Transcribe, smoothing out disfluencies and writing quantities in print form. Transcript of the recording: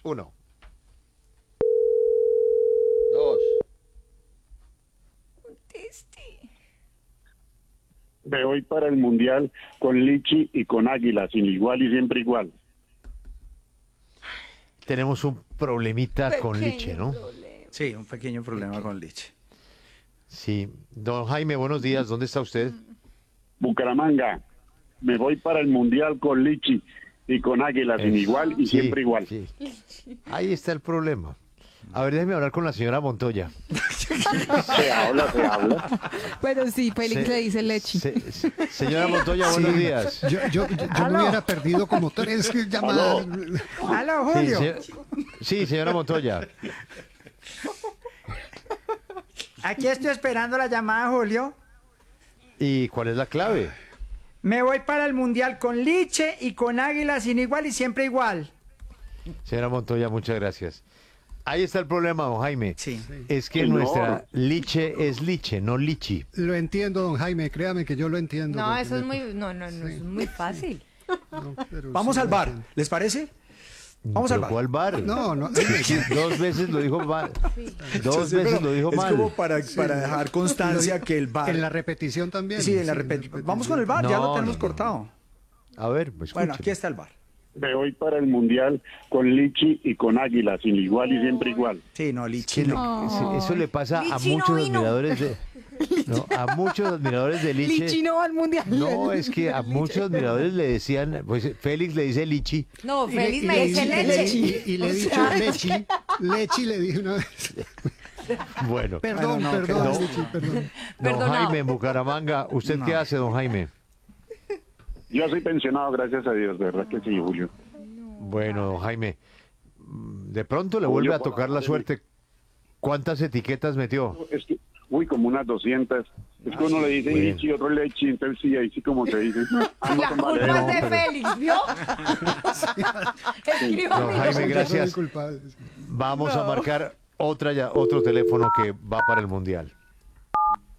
1, 2. Me voy para el Mundial con Lichi y con Águila, sin igual y siempre igual. Tenemos un problemita con Liche, ¿no? Sí, un pequeño problema con Liche. Sí. Don Jaime, buenos días. ¿Dónde está usted? Bucaramanga, me voy para el Mundial con Lichi y con Águila, sin igual y Sí, siempre igual. sí. Ahí está el problema. A ver, déjeme hablar con la señora Montoya. Se habla. Bueno, sí, Félix le dice Lechi. Señora Montoya, buenos días. Yo me hubiera perdido como 3 llamadas. ¡Aló, Sí, Julio! sí, señora Montoya. Aquí estoy esperando la llamada, Julio. ¿Y cuál es la clave? Me voy para el Mundial con Liche y con Águila sin igual y siempre igual. Señora Montoya, muchas gracias. Ahí está el problema, don Jaime. Sí. Es que Señor. nuestra Liche es Liche, no Lichi. Lo entiendo, don Jaime, créame que yo lo entiendo. No, porque eso es muy, no, eso es muy fácil. pero Vamos sí al lo bar, entiendo. ¿les parece? Vamos al ¿Pero bar. cuál bar? No, Dos veces lo dijo mal. Dos Sí, veces pero lo dijo es mal. como para dejar constancia que el bar... en la repetición también. Sí, en la repetición. repetición. Vamos con el bar, ya No, lo tenemos no, no. cortado. A ver, pues Bueno, escúcheme. aquí está el bar. Me voy para el Mundial con Lichi y con Águila, sin igual y siempre igual. Sí, no, Que Liche. no. eso le pasa a Lichi no muchos vino. admiradores de... No, a muchos admiradores de Liche. Lichi no va al mundial. No, es que a muchos admiradores le decían, pues Félix le dice Lichi. No, Y le- Félix y me le dice di- leche. Y le he dicho Lechi le dije una vez. Bueno, Perdón, no, perdón, no. Lechi, perdón. don Perdonado. Jaime en Bucaramanga, ¿usted No. qué hace, don Jaime? Yo soy pensionado, gracias a Dios, de verdad que sí, Julio. Bueno, don Jaime, de pronto le vuelve a tocar la suerte. ¿Cuántas etiquetas metió? Es que, como unas 200. Es que uno le dice Bueno. Lichi, otro Lechi, entonces sí, ahí sí como se dice. Ah, no La son vale, culpa no, es de pero- Félix, ¿vio? Escríbame. Don Jaime, Yo soy gracias. culpable. Vamos a marcar otro teléfono que va para el Mundial.